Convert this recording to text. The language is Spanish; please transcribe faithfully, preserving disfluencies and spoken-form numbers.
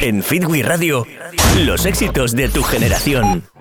En Fitwi Radio, los éxitos de tu generación.